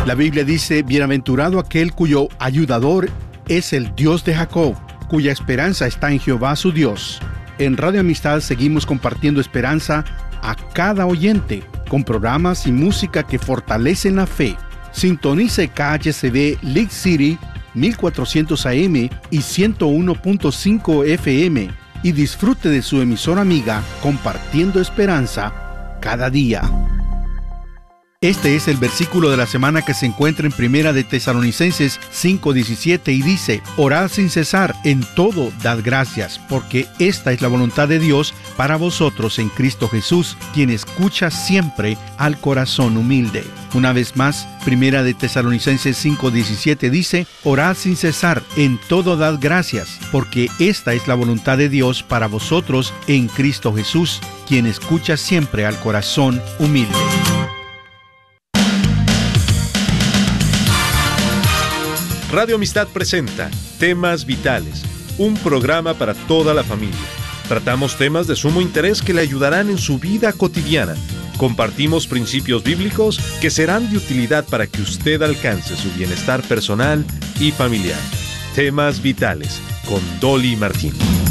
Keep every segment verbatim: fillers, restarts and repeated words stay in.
La Biblia dice, bienaventurado aquel cuyo ayudador es el Dios de Jacob, cuya esperanza está en Jehová su Dios. En Radio Amistad seguimos compartiendo esperanza a cada oyente, con programas y música que fortalecen la fe. Sintonice K H C B League City mil cuatrocientos A M y ciento uno punto cinco F M y disfrute de su emisora amiga compartiendo esperanza cada día. Este es el versículo de la semana que se encuentra en Primera de Tesalonicenses cinco diecisiete y dice: Orad sin cesar, en todo dad gracias, porque esta es la voluntad de Dios para vosotros en Cristo Jesús, quien escucha siempre al corazón humilde. Una vez más, Primera de Tesalonicenses cinco diecisiete dice: Orad sin cesar, en todo dad gracias, porque esta es la voluntad de Dios para vosotros en Cristo Jesús, quien escucha siempre al corazón humilde. Radio Amistad presenta Temas Vitales, un programa para toda la familia. Tratamos temas de sumo interés que le ayudarán en su vida cotidiana. Compartimos principios bíblicos que serán de utilidad para que usted alcance su bienestar personal y familiar. Temas Vitales, con Dolly Martín.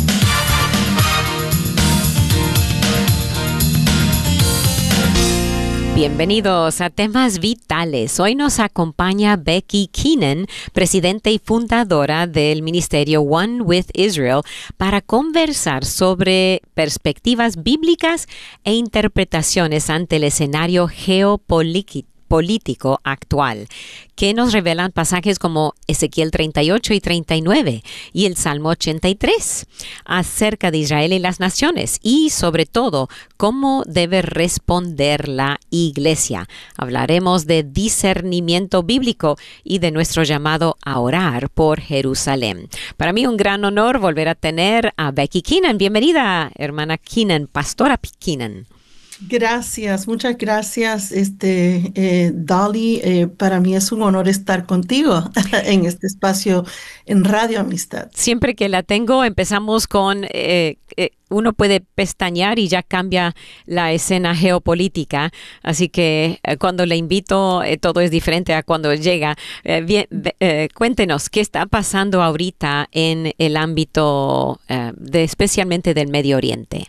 Bienvenidos a Temas Vitales. Hoy nos acompaña Becky Keenan, presidenta y fundadora del ministerio One with Israel, para conversar sobre perspectivas bíblicas e interpretaciones ante el escenario geopolítico político actual, que nos revelan pasajes como Ezequiel treinta y ocho y treinta y nueve y el Salmo ochenta y tres acerca de Israel y las naciones y, sobre todo, cómo debe responder la Iglesia. Hablaremos de discernimiento bíblico y de nuestro llamado a orar por Jerusalén. Para mí un gran honor volver a tener a Becky Keenan. Bienvenida, hermana Keenan, pastora Keenan. Gracias, muchas gracias, este, eh, Dolly. Eh, para mí es un honor estar contigo en este espacio en Radio Amistad. Siempre que la tengo, empezamos con, eh, eh, uno puede pestañear y ya cambia la escena geopolítica. Así que eh, cuando le invito, eh, todo es diferente a cuando llega. Eh, bien, eh, cuéntenos, ¿qué está pasando ahorita en el ámbito eh, de, especialmente del Medio Oriente?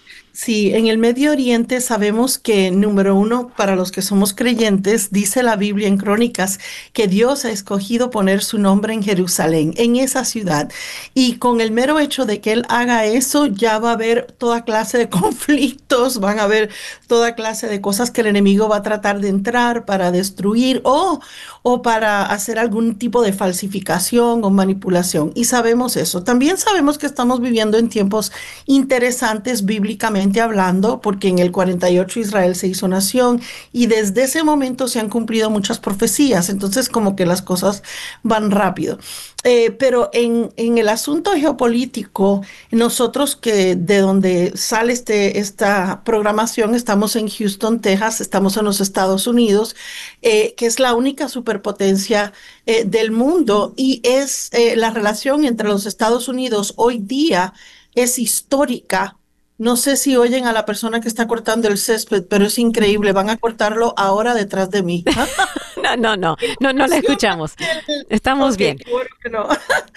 Sí, en el Medio Oriente sabemos que, número uno, para los que somos creyentes, dice la Biblia en Crónicas que Dios ha escogido poner su nombre en Jerusalén, en esa ciudad. Y con el mero hecho de que Él haga eso, ya va a haber toda clase de conflictos, van a haber toda clase de cosas que el enemigo va a tratar de entrar para destruir o, o para hacer algún tipo de falsificación o manipulación. Y sabemos eso. También sabemos que estamos viviendo en tiempos interesantes bíblicamente hablando, porque en el cuarenta y ocho Israel se hizo nación y desde ese momento se han cumplido muchas profecías, entonces como que las cosas van rápido. Eh, pero en, en el asunto geopolítico, nosotros que de donde sale este, esta programación, estamos en Houston, Texas, estamos en los Estados Unidos, eh, que es la única superpotencia eh, del mundo y es eh, la relación entre los Estados Unidos hoy día es histórica. No sé si oyen a la persona que está cortando el césped, pero es increíble. Van a cortarlo ahora detrás de mí. No, no, no, no, no la escuchamos. Estamos okay, bien. Bueno que no.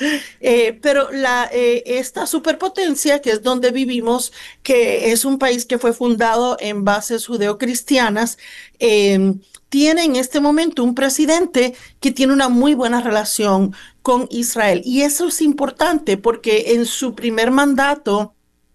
eh, pero la, eh, esta superpotencia, que es donde vivimos, que es un país que fue fundado en bases judeocristianas, eh, tiene en este momento un presidente que tiene una muy buena relación con Israel. Y eso es importante porque en su primer mandato,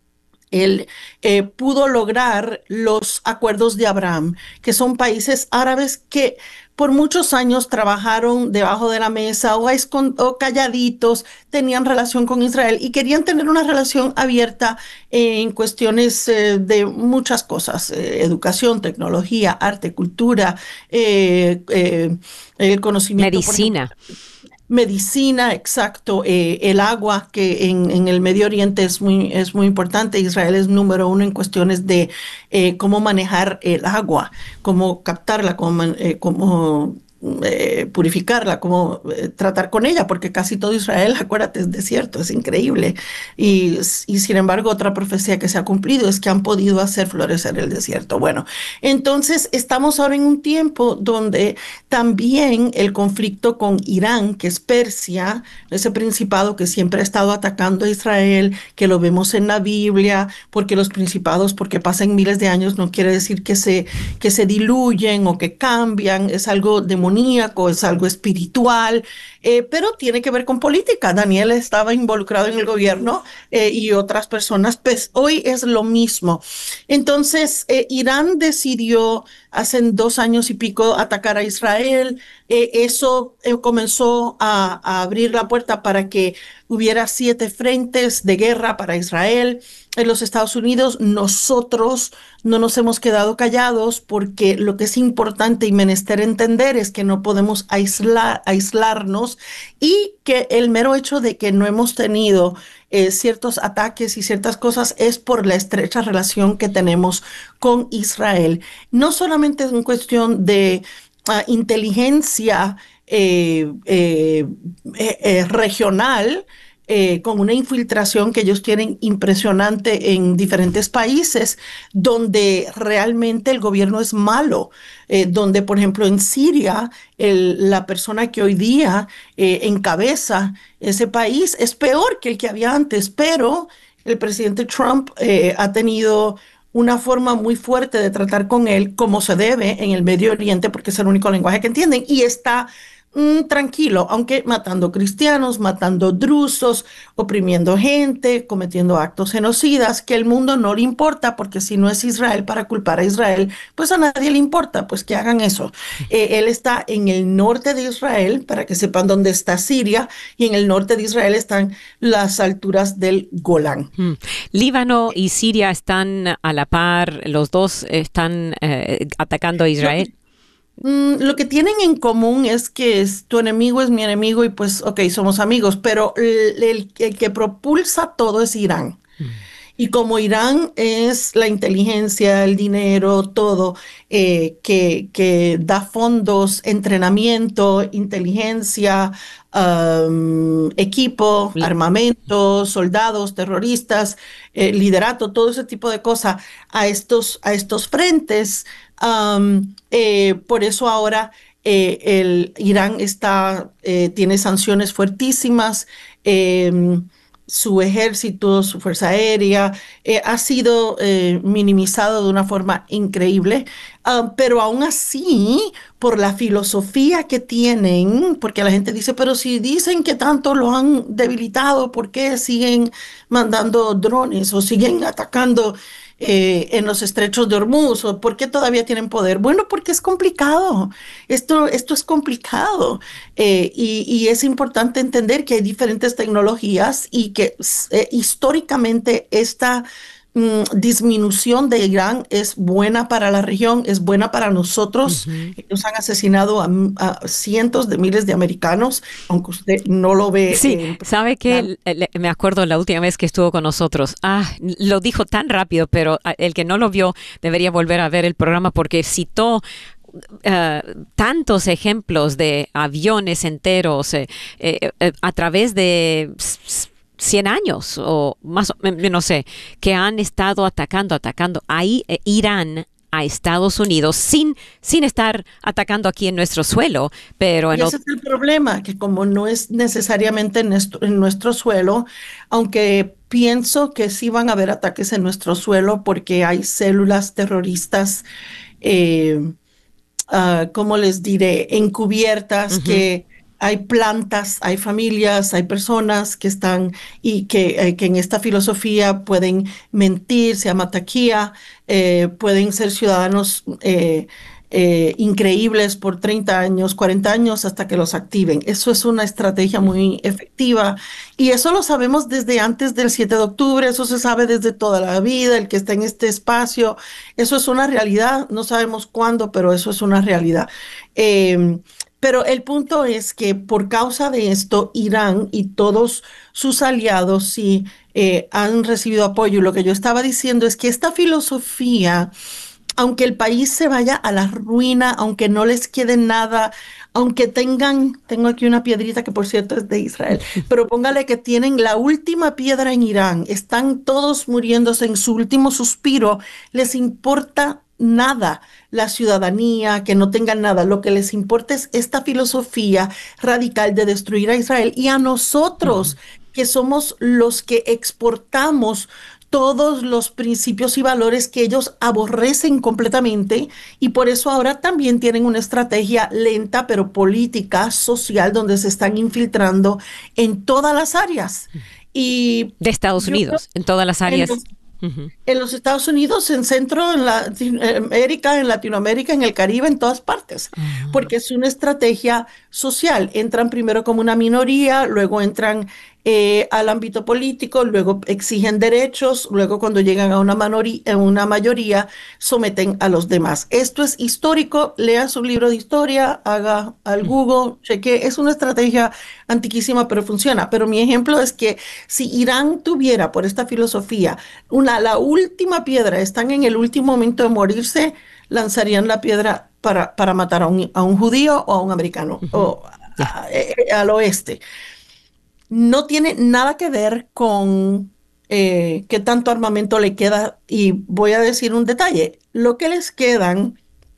él eh, pudo lograr los acuerdos de Abraham, que son países árabes que por muchos años trabajaron debajo de la mesa o, escond- o calladitos, tenían relación con Israel y querían tener una relación abierta eh, en cuestiones eh, de muchas cosas, eh, educación, tecnología, arte, cultura, eh, eh, el conocimiento. Medicina. Por ejemplo, Medicina, exacto, eh, el agua que en, en el Medio Oriente es muy, es muy importante. Israel es número uno en cuestiones de eh, cómo manejar el agua, cómo captarla, cómo, eh, cómo eh, purificarla, cómo eh, tratar con ella, porque casi todo Israel, acuérdate, es desierto, es increíble. Y, y sin embargo, otra profecía que se ha cumplido es que han podido hacer florecer el desierto. Bueno, entonces estamos ahora en un tiempo donde también el conflicto con Irán, que es Persia, ese principado que siempre ha estado atacando a Israel, que lo vemos en la Biblia, porque los principados, porque pasan miles de años, no quiere decir que se, que se diluyen o que cambian, es algo demoníaco, es algo espiritual, eh, pero tiene que ver con política. Daniel estaba involucrado en el gobierno eh, y otras personas, pues hoy es lo mismo. Entonces, eh, Irán decidió hace dos años y pico atacar a Israel. Eh, eso eh, comenzó a, a abrir la puerta para que hubiera siete frentes de guerra para Israel. En los Estados Unidos, nosotros no nos hemos quedado callados porque lo que es importante y menester entender es que no podemos aislar, aislarnos y que el mero hecho de que no hemos tenido eh, ciertos ataques y ciertas cosas es por la estrecha relación que tenemos con Israel. No solamente es una cuestión de uh, inteligencia eh, eh, eh, eh, regional, Eh, con una infiltración que ellos tienen impresionante en diferentes países, donde realmente el gobierno es malo, eh, donde por ejemplo en Siria, el, la persona que hoy día eh, encabeza ese país es peor que el que había antes, pero el presidente Trump eh, ha tenido una forma muy fuerte de tratar con él como se debe en el Medio Oriente, porque es el único lenguaje que entienden, y está Mm, tranquilo, aunque matando cristianos, matando drusos, oprimiendo gente, cometiendo actos genocidas, que el mundo no le importa, porque si no es Israel para culpar a Israel, pues a nadie le importa, pues que hagan eso. Eh, él está en el norte de Israel, para que sepan dónde está Siria, y en el norte de Israel están las alturas del Golán. Hmm. Líbano y Siria están a la par, los dos están eh, atacando a Israel. No, Mm, lo que tienen en común es que es, tu enemigo es mi enemigo y pues, ok, somos amigos, pero el, el- el que propulsa todo es Irán. Y como Irán es la inteligencia, el dinero, todo, eh, que, que da fondos, entrenamiento, inteligencia, um, equipo, L- armamento, soldados, terroristas, eh, liderato, todo ese tipo de cosas a estos, a estos frentes. Um, eh, por eso ahora eh, el Irán está, eh, tiene sanciones fuertísimas. em, Su ejército, su fuerza aérea, eh, ha sido eh, minimizado de una forma increíble, ah, pero aún así, por la filosofía que tienen, porque la gente dice, pero si dicen que tanto lo han debilitado, ¿por qué siguen mandando drones o siguen atacando eh, en los estrechos de Hormuz? ¿O por qué todavía tienen poder? Bueno, porque es complicado. Esto, esto es complicado. Eh, y, y es importante entender que hay diferentes tecnologías y que eh, históricamente esta mm, disminución de Irán es buena para la región, es buena para nosotros. Ujú. Ellos han asesinado a, a cientos de miles de americanos, aunque usted no lo ve Sí, en sabe que me acuerdo la última vez que estuvo con nosotros. Ah, lo dijo tan rápido, pero ah, el que no lo vio debería volver a ver el programa porque citó eh, tantos ejemplos de aviones enteros eh, eh, eh, a través de s- s- cien años o más, o- eh, no sé, que han estado atacando, atacando. Ahí eh, Irán a Estados Unidos sin, sin estar atacando aquí en nuestro suelo, pero Y en ese es el problema, que como no es necesariamente en nuestro, en nuestro suelo, aunque pienso que sí van a haber ataques en nuestro suelo porque hay células terroristas, eh, ah, ¿cómo les diré? Encubiertas, otro. que hay plantas, hay familias, hay personas que están y que, eh, que en esta filosofía pueden mentir, se llama taquía, eh, pueden ser ciudadanos eh, eh, increíbles por treinta años, cuarenta años hasta que los activen. Eso es una estrategia muy efectiva y eso lo sabemos desde antes del siete de octubre, eso se sabe desde toda la vida, el que está en este espacio, eso es una realidad, no sabemos cuándo, pero eso es una realidad. Em, pero el punto es que por causa de esto, Irán y todos sus aliados sí eh, han recibido apoyo. Y lo que yo estaba diciendo es que esta filosofía aunque el país se vaya a la ruina, aunque no les quede nada, aunque tengan, tengo aquí una piedrita que por cierto es de Israel, pero póngale que tienen la última piedra en Irán, están todos muriéndose en su último suspiro, les importa nada la ciudadanía, que no tengan nada, lo que les importa es esta filosofía radical de destruir a Israel y a nosotros, uh-huh. que somos los que exportamos todos los principios y valores que ellos aborrecen completamente y por eso ahora también tienen una estrategia lenta pero política, social, donde se están infiltrando en todas las áreas. Y de Estados Unidos, en todas las áreas. En los, uh-huh. en los Estados Unidos, en Centro, en América, en Latinoamérica, en el Caribe, en todas partes, uh-huh. porque es una estrategia social. Entran primero como una minoría, luego entran Eh, al ámbito político, luego exigen derechos, luego cuando llegan a una, manoría, a una mayoría someten a los demás. Esto es histórico, lea su libro de historia, haga al Google, cheque, es una estrategia antiquísima pero funciona. Pero mi ejemplo es que si Irán tuviera por esta filosofía una, la última piedra, están en el último momento de morirse, lanzarían la piedra para, para matar a un, a un judío o a un americano uh-huh. o a, a, a, al oeste. No tiene nada que ver con eh, qué tanto armamento le queda. Y voy a decir un detalle. Lo que les quedan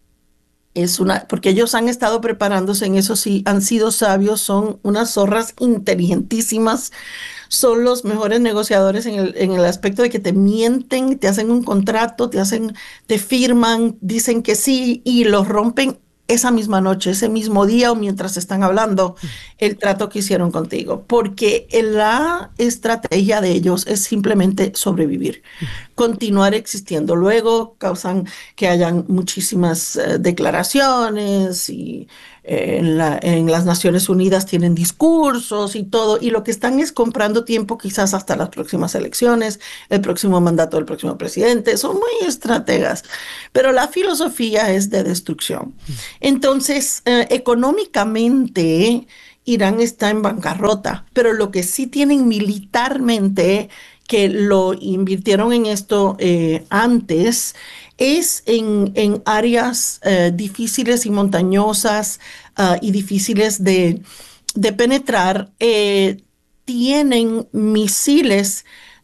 es una... Porque ellos han estado preparándose en eso, sí, han sido sabios, son unas zorras inteligentísimas, son los mejores negociadores en el, en el aspecto de que te mienten, te hacen un contrato, te hacen, te firman, dicen que sí y los rompen esa misma noche, ese mismo día o mientras están hablando el trato que hicieron contigo, porque la estrategia de ellos es simplemente sobrevivir, continuar existiendo. Luego causan que hayan muchísimas uh, declaraciones y eh, en, la, en las Naciones Unidas tienen discursos y todo, y lo que están es comprando tiempo quizás hasta las próximas elecciones, el próximo mandato del próximo presidente. Son muy estrategas, pero la filosofía es de destrucción. Entonces, eh, económicamente, Irán está en bancarrota, pero lo que sí tienen militarmente, que lo invirtieron en esto eh, antes, es en, en áreas eh, difíciles y montañosas uh, y difíciles de, de penetrar. Eh, tienen misiles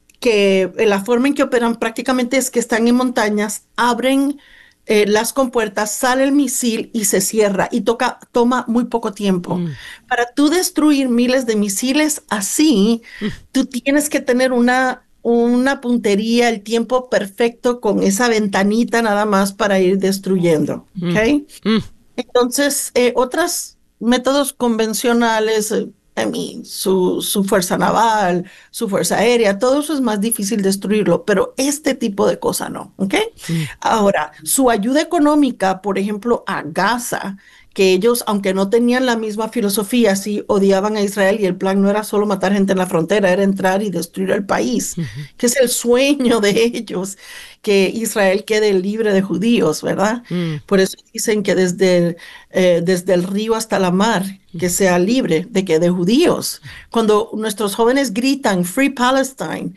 que la forma en que operan prácticamente es que están en montañas, abren Eh, las compuertas, sale el misil y se cierra y toca, toma muy poco tiempo. Mm. Para tú destruir miles de misiles así, mm. tú tienes que tener una, una puntería, el tiempo perfecto con esa ventanita nada más para ir destruyendo. Mm. ¿Okay? Mm. Entonces, eh, otros métodos convencionales, eh, I mean, su, su fuerza naval, su fuerza aérea, todo eso es más difícil destruirlo, pero este tipo de cosas no, ¿ok? Mm. Ahora, su ayuda económica, por ejemplo, a Gaza, que ellos, aunque no tenían la misma filosofía, sí odiaban a Israel y el plan no era solo matar gente en la frontera, era entrar y destruir el país, uh-huh. que es el sueño de ellos, que Israel quede libre de judíos, ¿verdad? Mm. Por eso dicen que desde, eh, desde el río hasta la mar, que sea libre de que de judíos. Cuando nuestros jóvenes gritan Free Palestine,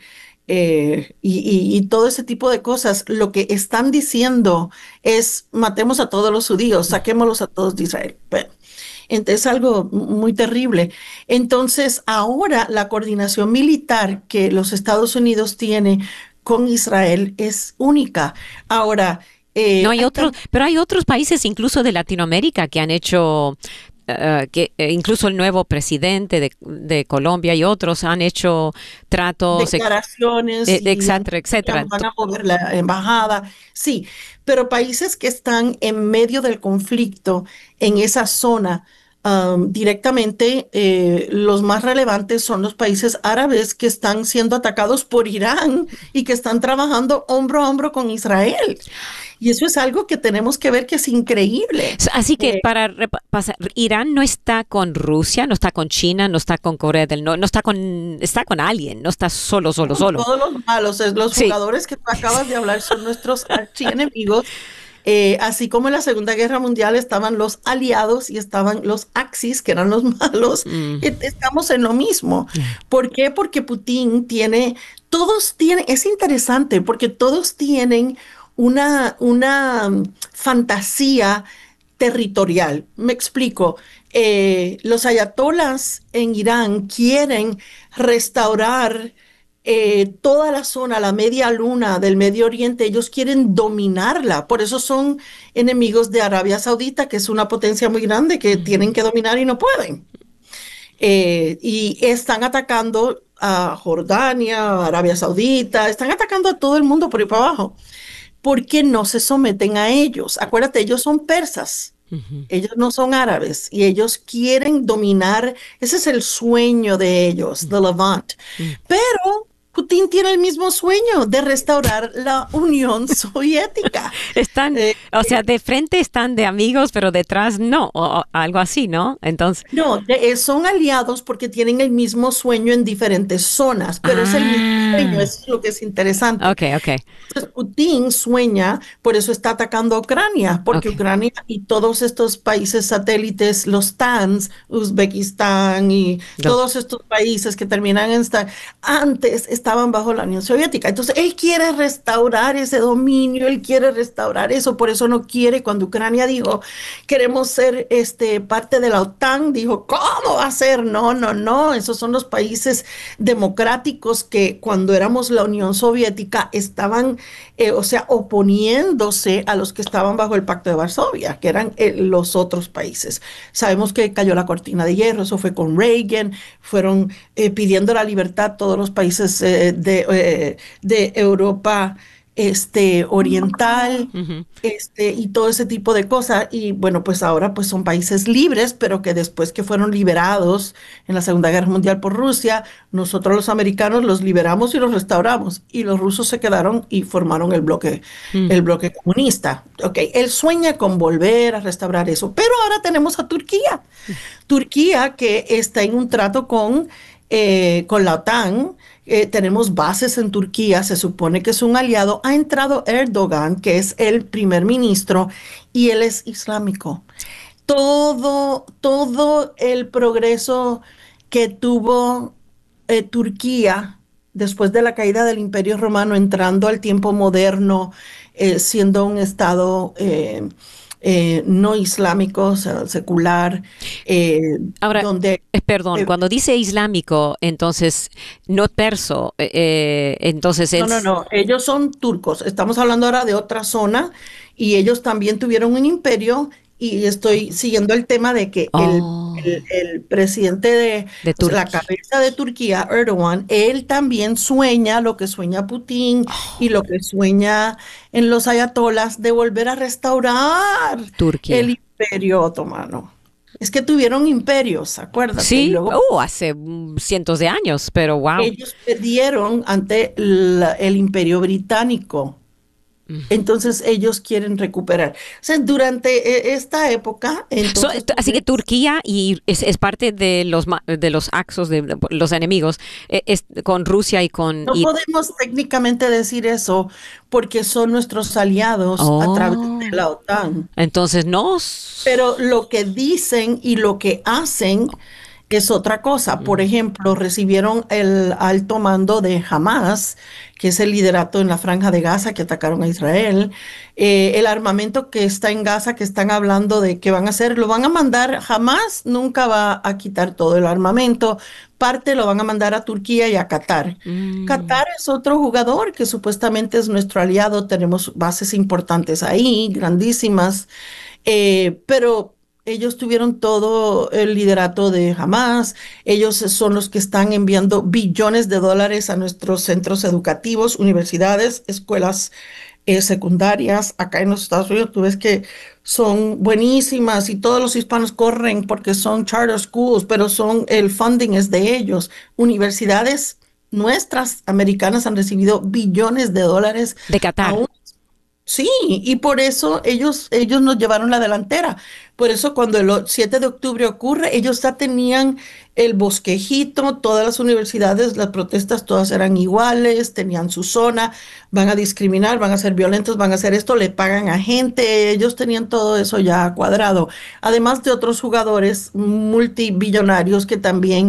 Eh, y, y, y todo ese tipo de cosas, lo que están diciendo es matemos a todos los judíos, saquémoslos a todos de Israel. Bueno, entonces es algo muy terrible. Entonces ahora la coordinación militar que los Estados Unidos tiene con Israel es única. Ahora, eh, no hay otros, pero hay otros países incluso de Latinoamérica que han hecho Uh, que eh, incluso el nuevo presidente de, de Colombia y otros han hecho tratos, declaraciones, eh, etcétera, etcétera. Van a mover la embajada, sí, pero países que están en medio del conflicto en esa zona, um, directamente eh, los más relevantes son los países árabes que están siendo atacados por Irán y que están trabajando hombro a hombro con Israel. Y eso es algo que tenemos que ver que es increíble. Así que eh, para repasar, Irán no está con Rusia, no está con China, no está con Corea del Norte, no está con, está con alguien, no está solo, solo, solo. Todos los malos, los sí. jugadores que tú acabas de hablar son nuestros archienemigos. Eh, así como en la Segunda Guerra Mundial estaban los aliados y estaban los Axis, que eran los malos, mm. estamos en lo mismo. ¿Por qué? Porque Putin tiene, todos tienen, es interesante, porque todos tienen una, una mm, fantasía territorial. Me explico. Eh, los ayatolas en Irán quieren restaurar eh, toda la zona, la media luna del Medio Oriente. Ellos quieren dominarla. Por eso son enemigos de Arabia Saudita, que es una potencia muy grande que tienen que dominar y no pueden. Eh, y están atacando a Jordania, a Arabia Saudita, están atacando a todo el mundo por ahí para abajo, porque no se someten a ellos. Acuérdate, ellos son persas, Ujú. ellos no son árabes y ellos quieren dominar, ese es el sueño de ellos, the Levant. Mm. Pero Putin tiene el mismo sueño de restaurar la Unión Soviética. Están, Eh, o sea, de frente están de amigos, pero detrás no, o, o algo así, ¿no? Entonces, No, de- eh, son aliados porque tienen el mismo sueño en diferentes zonas, pero es el mismo sueño, ah, eso es lo que es interesante. ok, ok, Entonces, Putin sueña, por eso está atacando a Ucrania, porque ok. Ucrania y todos estos países satélites, los TANs, Uzbekistán y Lo- todos estos países que terminan en esta, antes estaban bajo la Unión Soviética. Entonces, él quiere restaurar ese dominio, él quiere restaurar eso, por eso no quiere, cuando Ucrania dijo, queremos ser este, parte de la OTAN, dijo, ¿cómo va a ser? No, no, no, esos son los países democráticos que cuando éramos la Unión Soviética estaban, eh, o sea, oponiéndose a los que estaban bajo el Pacto de Varsovia, que eran eh, los otros países. Sabemos que cayó la cortina de hierro, eso fue con Reagan, fueron eh, pidiendo la libertad todos los países eh, de, eh, de Europa este, oriental, Ujú. este, y todo ese tipo de cosas. Y bueno, pues ahora pues son países libres, pero que después que fueron liberados en la Segunda Guerra Mundial por Rusia, nosotros los americanos los liberamos y los restauramos. Y los rusos se quedaron y formaron el bloque, Mm. el bloque comunista. Ok, él sueña con volver a restaurar eso. Pero ahora tenemos a Turquía. Turquía que está en un trato con, eh, con la OTAN. Eh, tenemos bases en Turquía, se supone que es un aliado. Ha entrado Erdogan, que es el primer ministro, y él es islámico. Todo, todo el progreso que tuvo eh, Turquía después de la caída del Imperio Romano, entrando al tiempo moderno, eh, siendo un estado eh, eh, no islámico, o sea, secular, eh, Ahora, donde eh, perdón, eh, cuando dice islámico, entonces, no perso, eh, eh, entonces no, él... no, no, ellos son turcos. Estamos hablando ahora de otra zona y ellos también tuvieron un imperio y estoy siguiendo el tema de que el, Oh, el, el presidente de, de o sea, la Turquía. cabeza de Turquía, Erdogan, él también sueña lo que sueña Putin y lo que sueña en los ayatolas de volver a restaurar el Turquía. imperio otomano. Es que tuvieron imperios, acuérdate, y Sí, luego oh, hace mm, cientos de años, pero wow. ellos perdieron ante la- el imperio británico. Entonces ellos quieren recuperar. O sea, durante eh, esta época, So, entonces, t- así que Turquía y es, es parte de los ma- de los axos de, de los enemigos eh, es, con Rusia y con no y- podemos técnicamente decir eso porque son nuestros aliados a través de oh, la OTAN. entonces no. s- Pero lo que dicen y lo que hacen es otra cosa. Por ejemplo, recibieron el alto mando de Hamas, que es el liderato en la Franja de Gaza que atacaron a Israel. Eh, el armamento que está en Gaza, que están hablando de que van a hacer, lo van a mandar. Hamas nunca va a quitar todo el armamento. Parte lo van a mandar a Turquía y a Qatar. Mm, Qatar es otro jugador que supuestamente es nuestro aliado. Tenemos bases importantes ahí, grandísimas. Eh, pero ellos tuvieron todo el liderato de Hamas. Ellos son los que están enviando billones de dólares a nuestros centros educativos, universidades, escuelas eh, secundarias. Acá en los Estados Unidos tú ves que son buenísimas y todos los hispanos corren porque son charter schools, pero son, el funding es de ellos. Universidades nuestras americanas han recibido billones de dólares de Qatar. aún. Sí, y por eso ellos, ellos nos llevaron la delantera. Por eso cuando el o- siete de octubre ocurre, ellos ya tenían el bosquejito, todas las universidades, las protestas todas eran iguales, tenían su zona, van a discriminar, van a ser violentos, van a hacer esto, le pagan a gente, ellos tenían todo eso ya cuadrado. Además de otros jugadores multibillonarios que también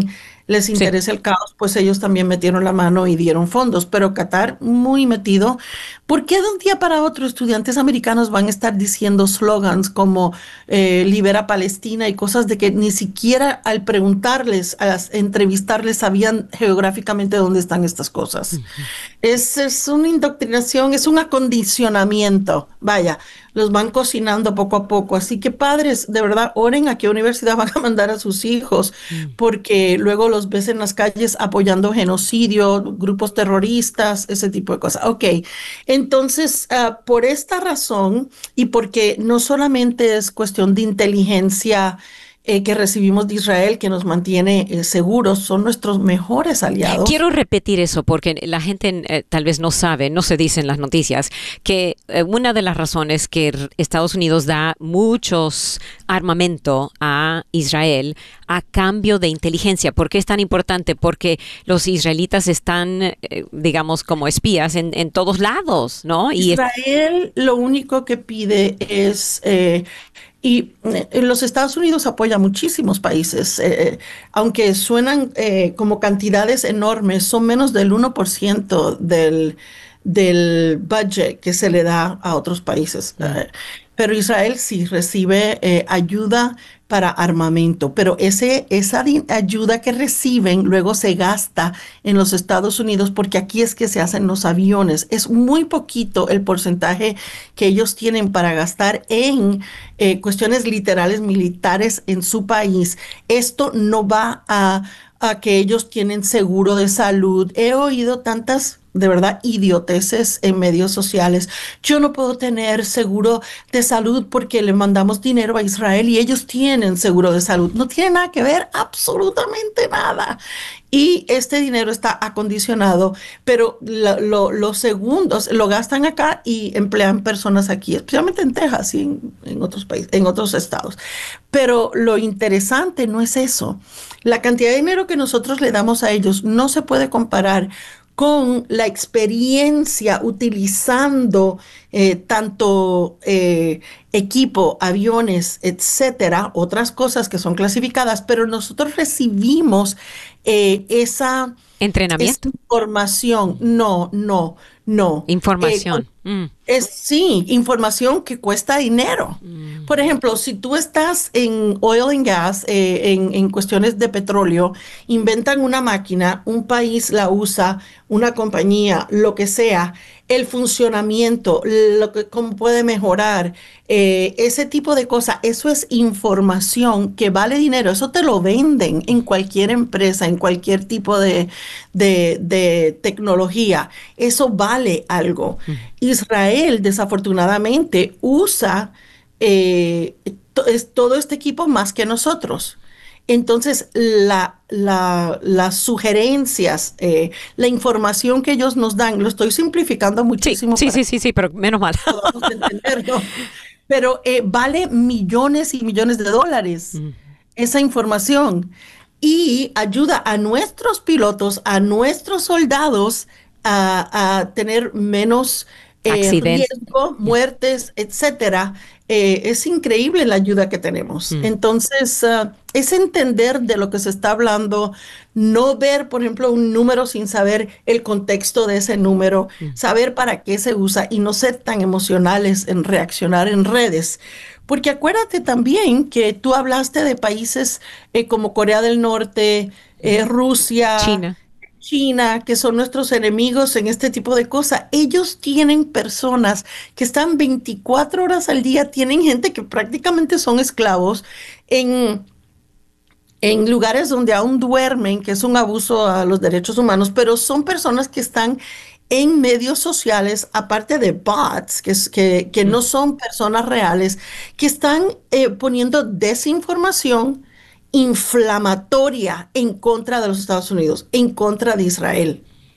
les interesa Sí. el caos, pues ellos también metieron la mano y dieron fondos. Pero Qatar, muy metido. ¿Por qué de un día para otro estudiantes americanos van a estar diciendo slogans como eh, libera Palestina y cosas de que ni siquiera al preguntarles, a entrevistarles, sabían geográficamente dónde están estas cosas? Es, es una indoctrinación, es un acondicionamiento. Vaya, los van cocinando poco a poco. Así que padres, de verdad, oren a qué universidad van a mandar a sus hijos, porque luego los ves en las calles apoyando genocidio, grupos terroristas, ese tipo de cosas. Ok, entonces, uh, por esta razón y porque no solamente es cuestión de inteligencia, eh, que recibimos de Israel, que nos mantiene eh, seguros, son nuestros mejores aliados. Quiero repetir eso porque la gente eh, tal vez no sabe, no se dice en las noticias, que eh, una de las razones que r- Estados Unidos da muchos armamento a Israel a cambio de inteligencia. ¿Por qué es tan importante? Porque los israelitas están, eh, digamos, como espías en, en todos lados, ¿no? Y es- Israel lo único que pide es, eh, y eh, los Estados Unidos apoya muchísimos países, eh, aunque suenan eh, como cantidades enormes, son menos del uno por ciento del, del budget que se le da a otros países. Eh, pero Israel sí recibe eh, ayuda para armamento, pero ese, esa di- ayuda que reciben luego se gasta en los Estados Unidos porque aquí es que se hacen los aviones. Es muy poquito el porcentaje que ellos tienen para gastar en eh, cuestiones literales militares en su país. Esto no va a, a que ellos tienen seguro de salud. He oído tantas, de verdad, idioteces en medios sociales. Yo no puedo tener seguro de salud porque le mandamos dinero a Israel y ellos tienen seguro de salud. No tiene nada que ver, absolutamente nada. Y este dinero está acondicionado, pero lo- lo- los segundos lo gastan acá y emplean personas aquí, especialmente en Texas y en, en otros países, en otros estados. Pero lo interesante no es eso. La cantidad de dinero que nosotros le damos a ellos no se puede comparar con la experiencia utilizando eh, tanto eh, equipo, aviones, etcétera, otras cosas que son clasificadas, pero nosotros recibimos eh, esa, esa entrenamiento, información. No, no, no. Eh, con- información. Mm, es sí, información que cuesta dinero. Por ejemplo, si tú estás en oil and gas, eh, en, en cuestiones de petróleo, inventan una máquina, un país la usa, una compañía, lo que sea, el funcionamiento, lo que, cómo puede mejorar, eh, ese tipo de cosas, eso es información que vale dinero, eso te lo venden en cualquier empresa, en cualquier tipo de, de, de tecnología, eso vale algo. Israel, desafortunadamente, usa eh, to- es todo este equipo más que nosotros. Entonces, la, la- las sugerencias, eh, la información que ellos nos dan, lo estoy simplificando sí, muchísimo sí, para sí, sí, sí, pero menos mal. que podamos entenderlo, pero eh, vale millones y millones de dólares esa información y ayuda a nuestros pilotos, a nuestros soldados a, a tener menos eh, Accidente. riesgo, muertes, etcétera. Eh, es increíble la ayuda que tenemos. Mm. Entonces, ah, es entender de lo que se está hablando, no ver, por ejemplo, un número sin saber el contexto de ese número, saber para qué se usa y no ser tan emocionales en reaccionar en redes. Porque acuérdate también que tú hablaste de países eh, como Corea del Norte, eh, Rusia, China. China, que son nuestros enemigos en este tipo de cosas. Ellos tienen personas que están veinticuatro horas al día, tienen gente que prácticamente son esclavos en, en lugares donde aún duermen, que es un abuso a los derechos humanos, pero son personas que están en medios sociales, aparte de bots, que, es- que, que no son personas reales, que están eh, poniendo desinformación inflamatoria en contra de los Estados Unidos, en contra de Israel.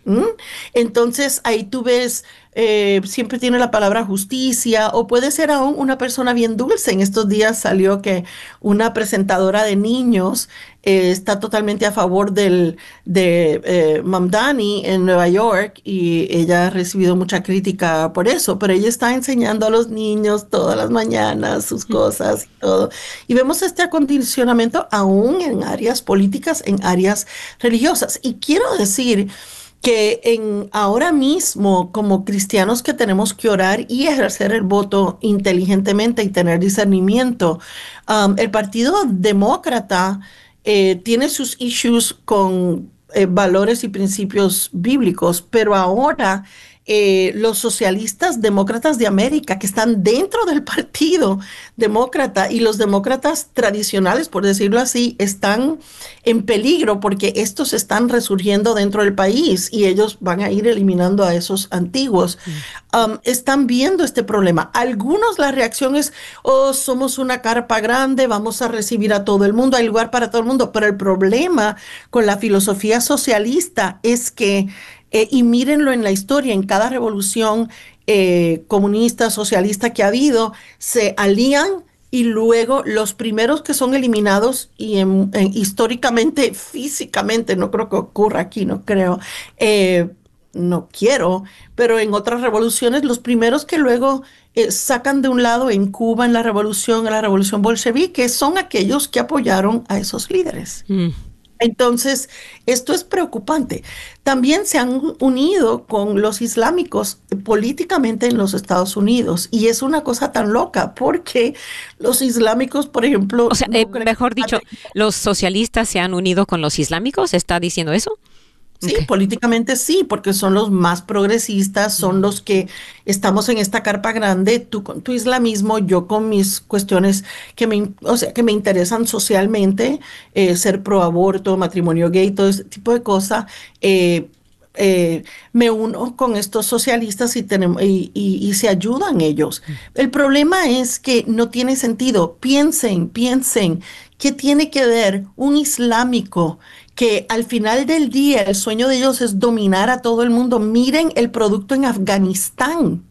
¿Mm? Entonces ahí tú ves, eh, siempre tiene la palabra justicia o puede ser aún una persona bien dulce. En estos días salió que una presentadora de niños eh, está totalmente a favor del, de eh, Mamdani en Nueva York y ella ha recibido mucha crítica por eso, pero ella está enseñando a los niños todas las mañanas sus cosas y todo. Y vemos este acondicionamiento aún en áreas políticas, en áreas religiosas. Y quiero decir que en ahora mismo, como cristianos que tenemos que orar y ejercer el voto inteligentemente y tener discernimiento, um, el Partido Demócrata eh, tiene sus issues con eh, valores y principios bíblicos, pero ahora eh, los socialistas demócratas de América que están dentro del Partido Demócrata y los demócratas tradicionales, por decirlo así, están en peligro porque estos están resurgiendo dentro del país y ellos van a ir eliminando a esos antiguos. Mm. Um, están viendo este problema. Algunos la reacción es, oh, somos una carpa grande, vamos a recibir a todo el mundo, hay lugar para todo el mundo, pero el problema con la filosofía socialista es que Eh, y mírenlo en la historia, en cada revolución eh, comunista, socialista que ha habido, se alían y luego los primeros que son eliminados y en, en, históricamente, físicamente, no creo que ocurra aquí, no creo, eh, no quiero, pero en otras revoluciones, los primeros que luego eh, sacan de un lado en Cuba, en la revolución, en la revolución bolchevique, son aquellos que apoyaron a esos líderes. Mm. Entonces, esto es preocupante. También se han unido con los islámicos políticamente en los Estados Unidos y es una cosa tan loca porque los islámicos, por ejemplo... O sea, no eh, mejor dicho, ¿los socialistas se han unido con los islámicos? ¿Está diciendo eso? Sí, okay. Políticamente sí, porque son los más progresistas, son mm. los que estamos en esta carpa grande, tú con tu islamismo, yo con mis cuestiones que me, o sea, que me interesan socialmente, eh, ser pro aborto, matrimonio gay, todo ese tipo de cosas. Eh, eh, me uno con estos socialistas y, tenemos, y, y, y se ayudan ellos. Mm. El problema es que no tiene sentido. Piensen, piensen, ¿qué tiene que ver un islámico que al final del día el sueño de ellos es dominar a todo el mundo? Miren el producto en Afganistán.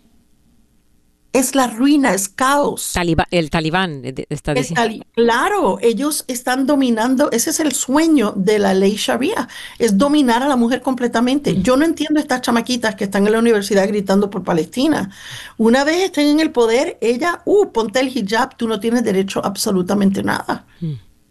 Es la ruina, es caos. Taliba, el talibán está diciendo. Tali claro, ellos están dominando, ese es el sueño de la ley Sharia, es dominar a la mujer completamente. Mm. Yo no entiendo estas chamaquitas que están en la universidad gritando por Palestina. Una vez estén en el poder, ella, uh, ponte el hijab, tú no tienes derecho a absolutamente nada. Mm.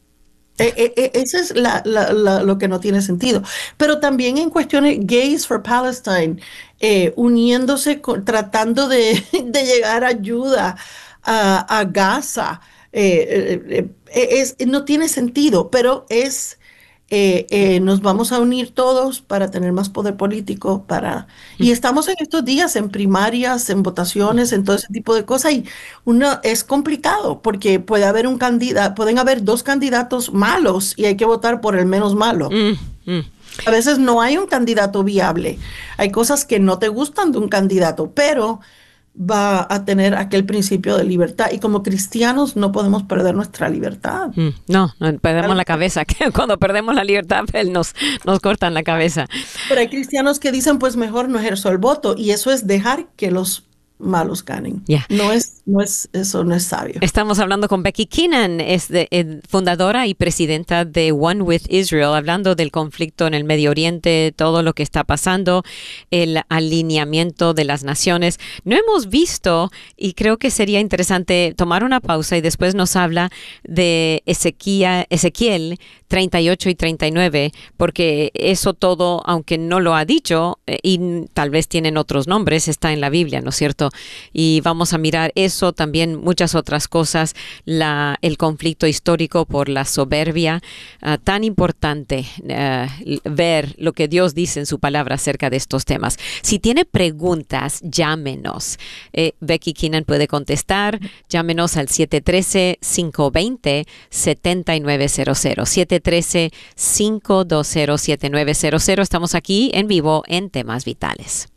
Eh, eh, eh, eso es la, la, la, lo que no tiene sentido. Pero también en cuestiones Gays for Palestine, eh, uniéndose, con, tratando de, de llegar ayuda a, a Gaza, eh, eh, eh, es, no tiene sentido, pero es... Eh, eh, nos vamos a unir todos para tener más poder político, para y estamos en estos días en primarias, en votaciones, en todo ese tipo de cosas y uno es complicado porque puede haber un candidato, pueden haber dos candidatos malos y hay que votar por el menos malo. Mm, mm. A veces no hay un candidato viable, hay cosas que no te gustan de un candidato, pero va a tener aquel principio de libertad y como cristianos no podemos perder nuestra libertad. Mm, no, no, perdemos la cabeza. Cuando perdemos la libertad nos, nos cortan la cabeza. Pero hay cristianos que dicen pues mejor no ejerzo el voto y eso es dejar que los malos ganen. Yeah. No es, no es, eso no es sabio. Estamos hablando con Becky Keenan, es de, eh, fundadora y presidenta de One with Israel, hablando del conflicto en el Medio Oriente, todo lo que está pasando, el alineamiento de las naciones. No hemos visto, y creo que sería interesante tomar una pausa y después nos habla de Ezequiel, Ezequiel treinta y ocho y treinta y nueve, porque eso todo, aunque no lo ha dicho, eh, y tal vez tienen otros nombres, está en la Biblia, ¿no es cierto? Y vamos a mirar eso, también muchas otras cosas, la, el conflicto histórico por la soberbia, uh, tan importante uh, ver lo que Dios dice en su palabra acerca de estos temas. Si tiene preguntas, llámenos. Eh, Becky Keenan puede contestar, llámenos al siete uno tres, cinco dos cero, siete nueve cero cero, siete uno tres, cinco dos cero, siete nueve cero cero. Estamos aquí en vivo en Temas Vitales.